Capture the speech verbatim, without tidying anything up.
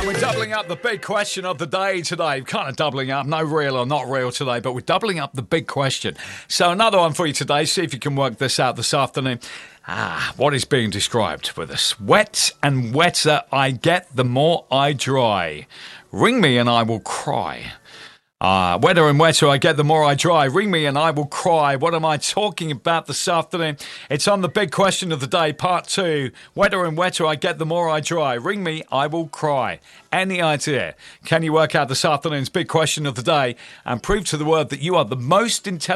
We're doubling up the big question of the day today. Kind of doubling up, no real or not real today, but we're doubling up the big question. So another one for you today. See if you can work this out this afternoon. Ah, what is being described with a sweat and wetter I get, the more I dry. Ring me and I will cry. Ah, uh, wetter and wetter I get, the more I dry. Ring me and I will cry. What am I talking about this afternoon? It's on the big question of the day, part two. Wetter and wetter I get, the more I dry. Ring me, I will cry. Any idea? Can you work out this afternoon's big question of the day and prove to the world that you are the most intelligent